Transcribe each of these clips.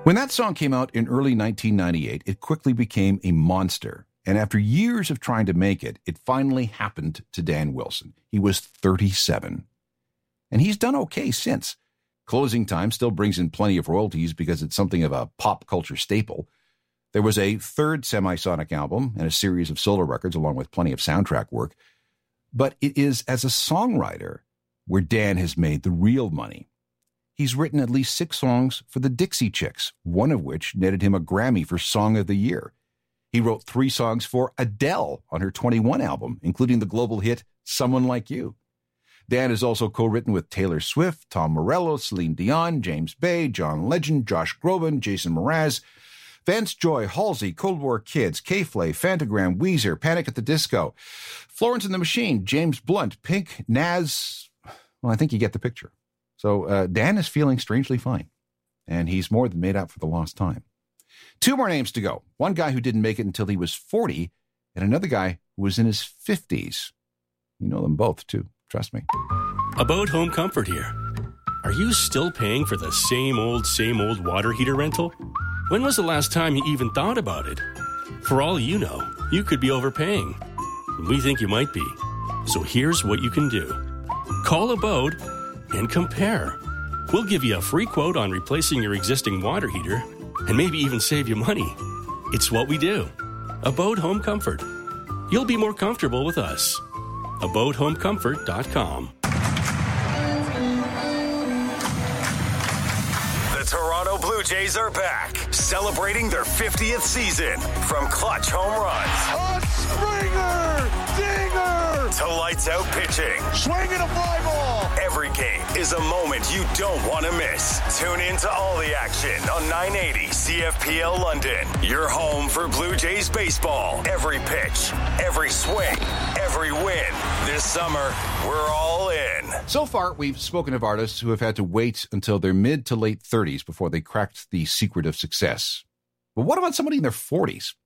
When that song came out in early 1998, it quickly became a monster. And after years of trying to make it, it finally happened to Dan Wilson. He was 37. And he's done okay since. Closing Time still brings in plenty of royalties because it's something of a pop culture staple. There was a third Semisonic album and a series of solo records along with plenty of soundtrack work. But it is as a songwriter where Dan has made the real money. He's written at least 6 songs for the Dixie Chicks, one of which netted him a Grammy for Song of the Year. He wrote 3 songs for Adele on her 21 album, including the global hit Someone Like You. Dan has also co-written with Taylor Swift, Tom Morello, Celine Dion, James Bay, John Legend, Josh Groban, Jason Mraz, Vance Joy, Halsey, Cold War Kids, K-Flay, Fantagram, Weezer, Panic at the Disco, Florence and the Machine, James Blunt, Pink, Nas. Well, I think you get the picture. So Dan is feeling strangely fine, and he's more than made up for the lost time. 2 more names to go. One guy who didn't make it until he was 40, and another guy who was in his 50s. You know them both, too. Trust me. About Home Comfort here. Are you still paying for the same old water heater rental? When was the last time you even thought about it? For all you know, you could be overpaying. We think you might be. So here's what you can do. Call Abode and compare. We'll give you a free quote on replacing your existing water heater and maybe even save you money. It's what we do. Abode Home Comfort. You'll be more comfortable with us. AbodeHomeComfort.com. The Toronto Blue Jays are back, celebrating their 50th season. From clutch home runs, a Springer, dinger, to lights out pitching. Swinging a fly ball. Every game is a moment you don't want to miss. Tune in to all the action on 980 CFPL London. Your home for Blue Jays baseball. Every pitch, every swing, every win. This summer, we're all in. So far, we've spoken of artists who have had to wait until their mid to late 30s before they cracked the secret of success. But what about somebody in their 40s?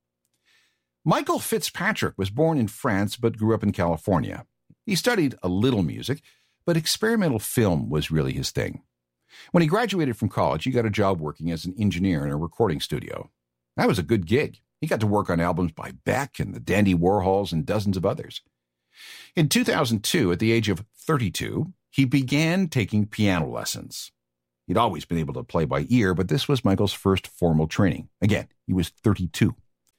Michael Fitzpatrick was born in France but grew up in California. He studied a little music, but experimental film was really his thing. When he graduated from college, he got a job working as an engineer in a recording studio. That was a good gig. He got to work on albums by Beck and the Dandy Warhols and dozens of others. In 2002, at the age of 32, he began taking piano lessons. He'd always been able to play by ear, but this was Michael's first formal training. Again, he was 32.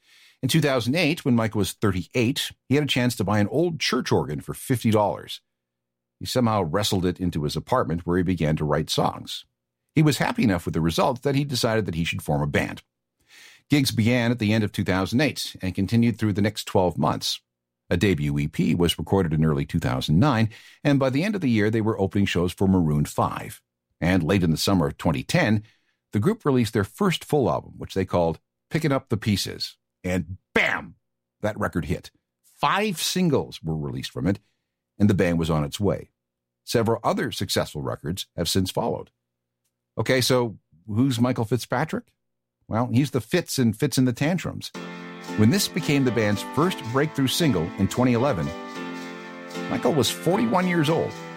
In 2008, when Michael was 38, he had a chance to buy an old church organ for $50. He somehow wrestled it into his apartment where he began to write songs. He was happy enough with the results that he decided that he should form a band. Gigs began at the end of 2008 and continued through the next 12 months. A debut EP was recorded in early 2009, and by the end of the year, they were opening shows for Maroon 5. And late in the summer of 2010, the group released their first full album, which they called Picking Up the Pieces. And bam! That record hit. 5 singles were released from it, and the band was on its way. Several other successful records have since followed. Okay, so who's Michael Fitzpatrick? Well, he's the Fitz in Fitz and the Tantrums. When this became the band's first breakthrough single in 2011, Michael was 41 years old.